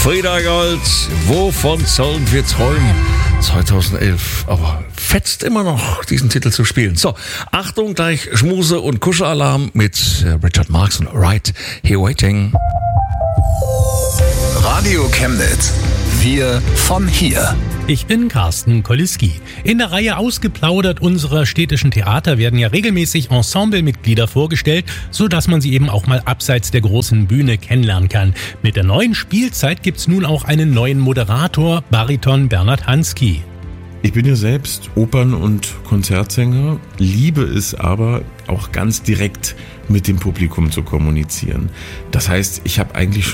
Frieda Gold, wovon sollen wir träumen? 2011, aber fetzt immer noch, diesen Titel zu spielen. So, Achtung, gleich Schmuse- und Kuschelalarm mit Richard Marx und Right Here Waiting. Radio Chemnitz. Wir von hier. Ich bin Carsten Koliski. In der Reihe Ausgeplaudert unserer städtischen Theater werden ja regelmäßig Ensemblemitglieder vorgestellt, sodass man sie eben auch mal abseits der großen Bühne kennenlernen kann. Mit der neuen Spielzeit gibt's nun auch einen neuen Moderator, Bariton Bernhard Hansky. Ich bin ja selbst Opern- und Konzertsänger, liebe es aber auch ganz direkt mit dem Publikum zu kommunizieren. Das heißt, ich habe eigentlich